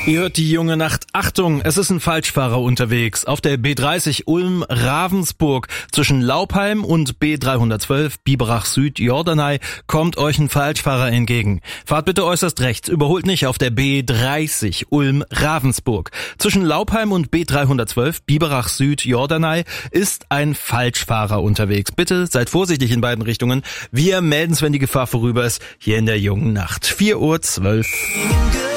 Ihr hört die junge Nacht. Achtung, es ist ein Falschfahrer unterwegs. Auf der B30 Ulm-Ravensburg zwischen Laupheim und B312 Biberach Süd Jordanei kommt euch ein Falschfahrer entgegen. Fahrt bitte äußerst rechts, überholt nicht auf der B30 Ulm-Ravensburg. Zwischen Laupheim und B312 Biberach Süd Jordanei ist ein Falschfahrer unterwegs. Bitte seid vorsichtig in beiden Richtungen. Wir melden's, wenn die Gefahr vorüber ist, hier in der jungen Nacht. 4:12 Uhr.